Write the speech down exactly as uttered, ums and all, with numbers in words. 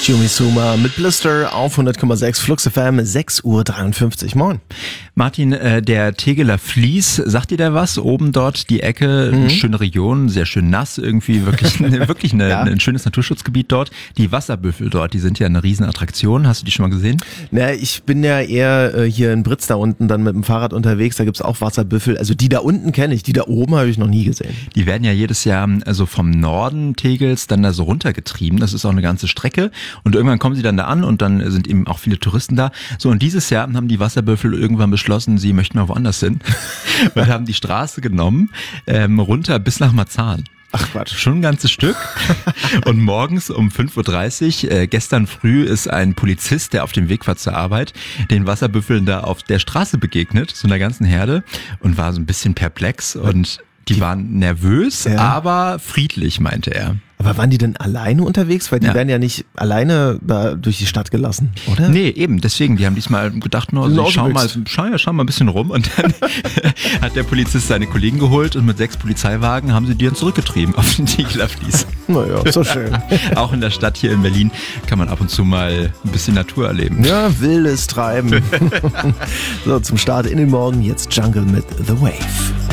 Jumi Suma mit Blister auf hundert Komma sechs Flux F M, sechs Uhr dreiundfünfzig. Moin. Martin, äh, der Tegeler Fließ, sagt dir der was? Oben dort die Ecke, Mhm. eine schöne Region, sehr schön nass, irgendwie wirklich, ne, wirklich eine, Ja. ein schönes Naturschutzgebiet dort. Die Wasserbüffel dort, die sind ja eine Riesenattraktion. Hast du die schon mal gesehen? Na, ich bin ja eher äh, hier in Britz da unten dann mit dem Fahrrad unterwegs, da gibt's auch Wasserbüffel. Also die da unten kenne ich, die da oben habe ich noch nie gesehen. Die werden ja jedes Jahr also vom Norden Tegels dann da so runtergetrieben. Das ist auch eine ganze Strecke. Und irgendwann kommen sie dann da an und dann sind eben auch viele Touristen da. So, und dieses Jahr haben die Wasserbüffel irgendwann beschlossen, sie möchten mal woanders hin. Und haben die Straße genommen, ähm, runter bis nach Marzahn. Ach Quatsch. Schon ein ganzes Stück. Und morgens um fünf Uhr dreißig, äh, gestern früh, ist ein Polizist, der auf dem Weg war zur Arbeit, den Wasserbüffeln da auf der Straße begegnet, so einer ganzen Herde, und war so ein bisschen perplex und die waren nervös, Ja. aber friedlich, meinte er. Aber waren die denn alleine unterwegs? Weil die Ja. werden ja nicht alleine da durch die Stadt gelassen, oder? Nee, eben, deswegen, die haben diesmal gedacht, no, Sind also ich schau mal, ausgewichst. schau, ja, schau mal ein bisschen rum, und dann hat der Polizist seine Kollegen geholt und mit sechs Polizeiwagen haben sie die dann zurückgetrieben auf den Tegeler Fließ. Naja, so schön. Auch in der Stadt hier in Berlin kann man ab und zu mal ein bisschen Natur erleben. Ja, wildes Treiben. So, zum Start in den Morgen jetzt Jungle mit The Wave.